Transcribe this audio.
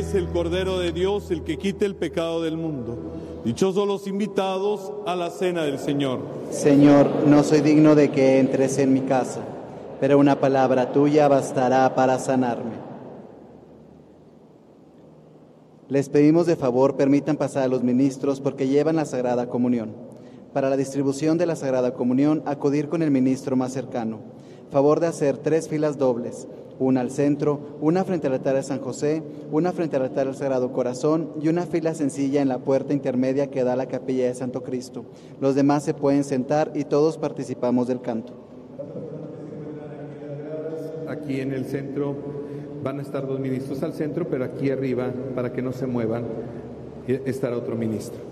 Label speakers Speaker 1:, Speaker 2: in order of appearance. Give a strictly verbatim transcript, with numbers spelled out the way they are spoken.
Speaker 1: es el Cordero de Dios, el que quita el pecado del mundo. Dichosos los invitados a la cena del Señor.
Speaker 2: Señor, no soy digno de que entres en mi casa, pero una palabra tuya bastará para sanarme. Les pedimos de favor permitan pasar a los ministros porque llevan la Sagrada Comunión. Para la distribución de la Sagrada Comunión, acudir con el ministro más cercano. Favor de hacer tres filas dobles, una al centro, una frente al altar de San José, una frente al altar del Sagrado Corazón y una fila sencilla en la puerta intermedia que da a la capilla de Santo Cristo. Los demás se pueden sentar y todos participamos del canto.
Speaker 3: Aquí en el centro van a estar dos ministros al centro, pero aquí arriba, para que no se muevan, estará otro ministro.